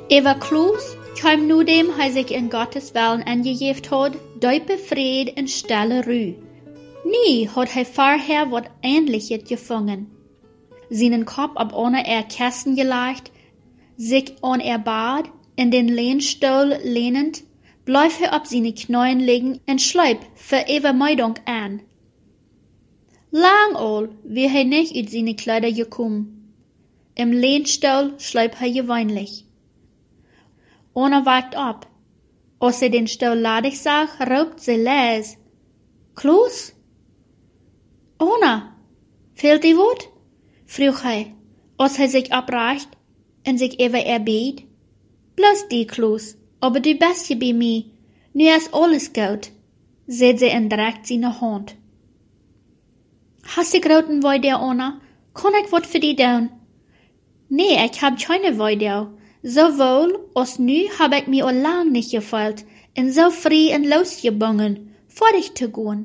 Eva Kloos kwam nu dem hij zich in Gottes Willen aangegeven had, diepe vrede en stille Ruhe. Nie had hij vorher wat Ähnliches gefangen. Seinen Kopf ab ohne Kissen gelegt, sich an Bad, in den Lehnstuhl lehnend, bleef hij op seine Knien liggen en schleip Verewigmeidung an. Lang al wie hij nicht uit seine Kleider gekommen. Im Lehnstuhl schleip hij gewöhnlich. Ona wacht op. Als ze den Stuhl ladig zag, roept ze lees. Kloos? Ona, fehlt die wat? Vroeg hij, als hij zich opreicht en zich even eerbiedt. Bloß die, Kloos, aber du bist je bij mij. Nu is alles goed, zei ze en drekt zijn hand. Hast du groten Weidel, Ona? Kan ik wat voor die doen? Nee, ik heb keine Weidel. Sowohl als nu heb ik me al lang niet gefühlt en zo vrij en losgebogen, vorig te gaan.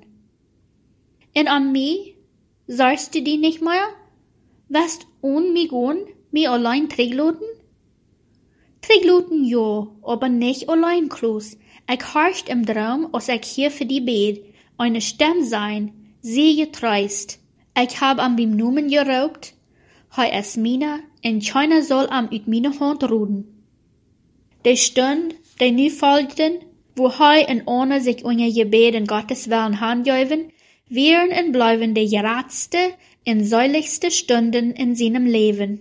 En an mij, sagst du die nicht mehr? West on mi gaan, mi allein trägloten? Trägloten ja, aber nicht allein, Kloos. Ich horcht im Traum, als ich hier für die bed, eine Stimme sein, sehr getreust. Ich hab am beim Numen geraubt, hij is mina, en keiner soll am uit meine Hand ruden. De Stund, die nu folgten, wo hij en Anna sich unter Gebet in Gottes Willen handgeven, wären en bleiben de geratste en säuligste Stunden in seinem Leben.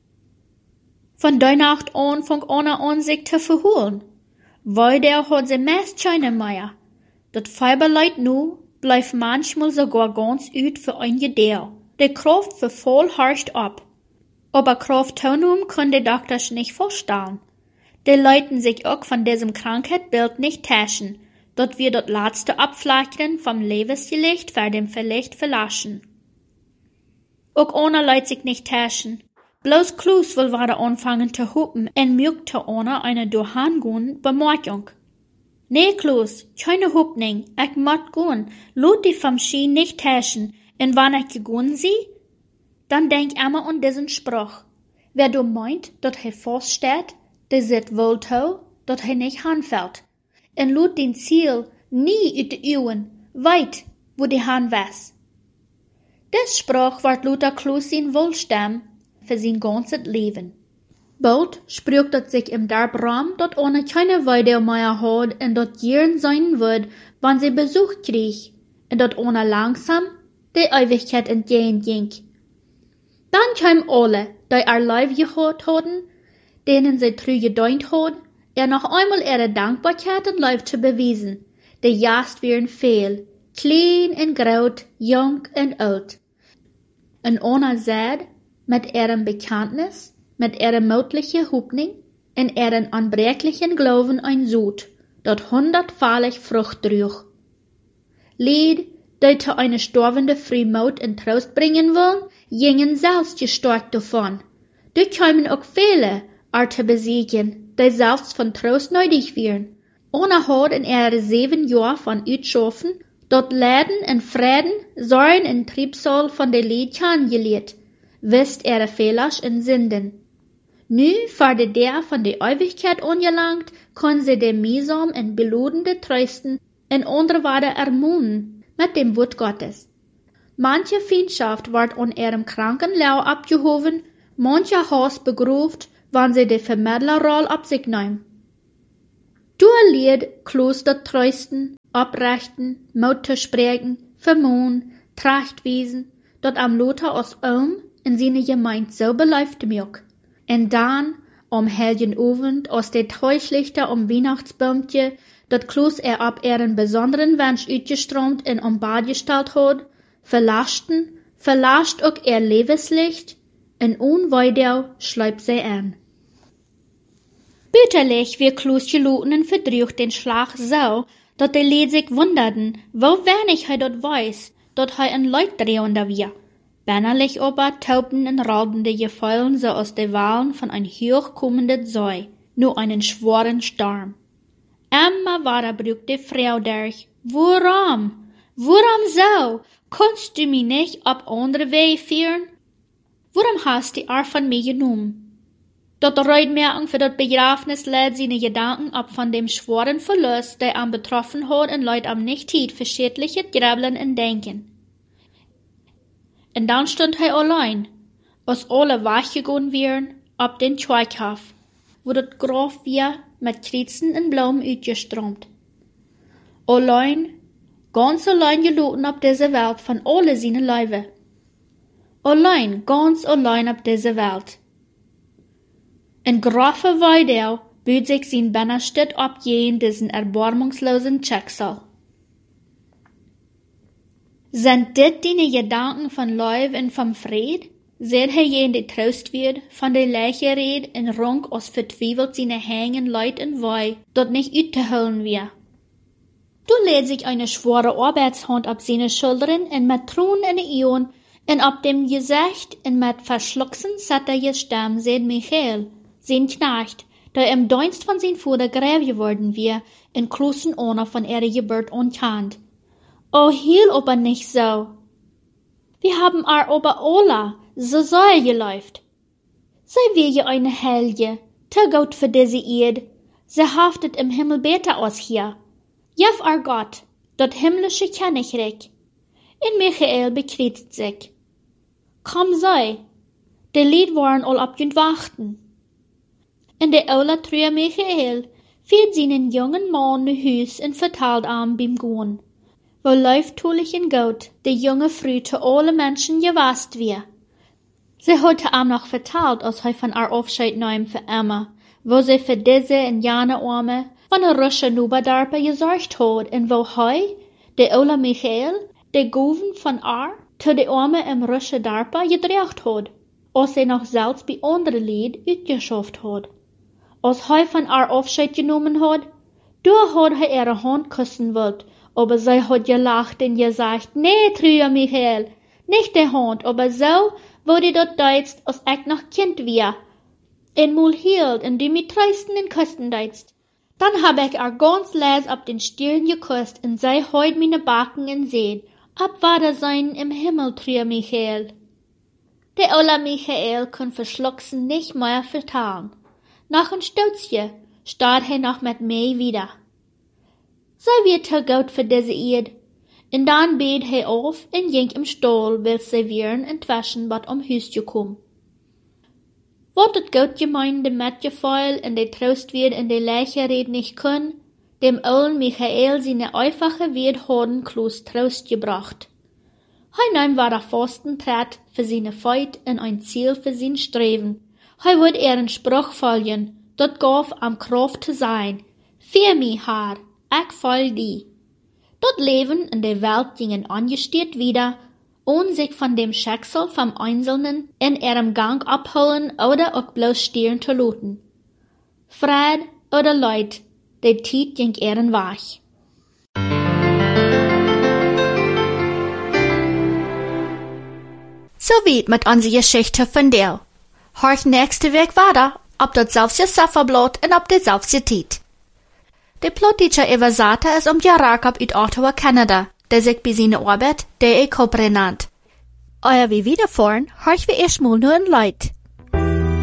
Von der Nacht an fang Anna an sich zu verholen. Weiter hat sie meist keine mehr. Dat Feiberleid nu bleibt manchmal sogar ganz uit für ein Gedeel. Die Kraft für voll herrscht ab. Aber Krafttonum können die Doktors nicht vorstellen. Die leiten sich auch von diesem Krankheitsbild nicht täuschen, dort wir das letzte Abflackern vom Lebensgelicht für dem Verlicht verlassen. Auch Anna leitet sich nicht täuschen. Bloß Kloos will wieder anfangen zu hupen und mögt zu Anna eine durchgehende Bemerkung. Nee, Kloos, keine Hupning, ich muss gehen, lot die vom Schien nicht täuschen, und wann ich gegangen sie, dann denk immer an diesen Spruch. Wer du meint, dat hij feststeht, der zit wohl toe, dat hij nicht hanfällt. En lot den Ziel nie uit de Uwen, weit, wo die Hand was. Des Spruch wordt Luther Kloos sein Wohlstam für sein ganzes Leben. Bald spricht dat sich im Darbraum, dat Anna keine Weide mehr hat und dat Jahren sein wird, wann sie Besuch krieg, und dat Anna langsam die Ewigkeit entgegenging. Dann kamen alle, die Leib gehört hatten, denen sie treu gedient hat, noch einmal ihre Dankbarkeit und Leib zu beweisen. Die Jast wären viel, klein und groß, jung und alt. Und Anna sagt, mit ihrem Bekenntnis, mit ihrem möglichen Hoffnung und ihrem anbrechlichen Glauben ein Sud, dat 100-falig Frucht trug. Lied, die zu einer storbenden Frühmaut in Trost bringen wollen, gingen selbst gestorkt davon. Da kamen auch viele, zu besiegen, die selbst von Trost nötig wären. Anna hat in ihre 7 Jahren von Utschaffen, dort Leiden und Frieden, Sorgen und Triebsal von der Lied kennengelernt, wisst ihre Fehler und Sünden. Nu, vor der von der Ewigkeit angelangt, kann sie der mühsam und beludende trösten und andere Worte ermahnen mit dem Wort Gottes. Manche Feindschaft wird an ihrem kranken Lau abgehoben, mancher Hass begruft, wann sie die Vermittlerrolle auf sich nehmen. Du lehrt Kloster trösten, abrichten, Mut zu sprechen, vermohnen, Trachtwesen, dort am Lothar aus in seine Gemeinde so beläuft mich. Und dann, am heiligen Abend, aus der Täuschlichter Weihnachtsbäumchen, dat Kloos ab ihren besonderen Wunsch uitgestroomt und am Bad gestellt hat, verlascht auch ihr Lebenslicht, und unweidel schleibt sie an. Bitterlich wie Kloos geloten und verdrücht den Schlag so, dat die Leute sich wunderten, wo wenig hij dort weiß, dat hij ein Leutdrehender wir. Bannerlich aber taubten und raubten die Gefäulen so aus den Wahlen von ein hochkommenden Säu, nur einen schworen Sturm. Immer war brügt die Frau durch. Warum? Warum so? Kannst du mich nicht auf andere Wege führen? Warum hast du von mir genommen? Dort Reutmerken für das Begrafnis lädt seine Gedanken ab von dem schweren Verlust, der am betroffen hat und Leut am nicht hielt für schädliche Gräbeln und Denken. Und dann stund er allein, als alle wachgegangen wären, ab den Schweighof, wo das Graf wir mit Kreuzen und Blumen uitgeströmt. Allein, ganz allein gelaten ab dieser Welt von alle seine Leibe. Allein, ganz allein ab dieser Welt. In graffe Weidau böd sich sein Bannerstadt abgehen diesen erbarmungslosen Schicksal. Sind dit deine Gedanken von Leib und vom Fried? Seht er jen die Trost wird, von der Leiche red, in Runk aus vertwiebelt seine Hängen Leid und Wei, dort nicht uitzuholen wir. Du lädt sich eine schwere Arbeitshand ab seine Schultern und mit Tränen in die Augen und ab dem Gesicht und mit verschlucksen, satterige Stimme seht Michael, sein Knecht, der im Dienst von sein Vater Gräb geworden wir, in großen Honor von ihrer Geburt unkannt. Oh, hiel aber nicht so. Wir haben aber alle so sehr geläuft. Sei wir je eine Helge, te Gott für diese Erd, sie haftet im Himmel beter aus hier. Jef Gott, dort himmlische Königreich. In Michael bekriegt sich. Komm sei, die Lied waren all abgend warten. In der Aula trüe Michael, führt seinen jungen Mann nach Hus und verteilt am beim Gehen. Wo läuft tulich in Gott, die junge Frau zu alle Menschen gewasst wir. Sie hatte ihm noch verteilt, als von ihr Aufscheid nahm für Emma, wo sie für diese und jene Arme von der Rusche Nuberdarpe gesorgt hat, und wo der Ola Michael, der Goven von zu der Arme im Rusche Darpe gedreht hat, als sie noch selbst bei anderen Lied uitgeschafft hat. Als von ihr Aufscheid genommen hat, da hat ihre Hand küssen wollt, aber sie hat gelacht und gesagt, nee, Trüer Michael, nicht die Hand, aber so, wo die dort deitst, als ich noch Kind wir. En mul hielt und du mit Treisten in Küsten deitst. Dann hab ich ganz les ab den Stirn geküsst und sie heut meine Backen in Sehen. Abwarte sein im Himmel, Trüer Michael. Der Ola Michael kann verschlucksen nicht mehr vertalen. Nach ein Stutzje starrt er noch mit mir wieder. Sei wird er gut für diese Erd. Und dann bet er auf und ging im Stall, will servieren und waschen, wat Hus gekommen. Wat het gut gemeinde Metgefeil und der Trost wird in der Leiche red nicht können, dem ollen Michael seine einfache Wert hoden Kloß Trost gebracht. Heinaim war der Fastentrat für seine Feut und ein Ziel für sein Streben. Hei wird einen Spruch folgen, dort gaf am Kraft zu sein. Für mi Haar, ich voll die. Dort Leben in der Welt gingen angestiert wieder, ohne sich von dem Schicksal vom Einzelnen in ihrem Gang abholen oder auch bloß stieren zu luten. Fried oder Leid, der Tiet ging ihren Weg. So weit mit unserer Geschichte von dir. Horch nächste Weg weiter, ob das selbst Safferblot und ob das selbst Tiet. Der Plotteacher Evasata ist Jarakab uit Ottawa, Kanada, der sich bei seiner Arbeit der Kopre nannt. Euer wie wiederfahren, horch wie erstmal nur ein Leid.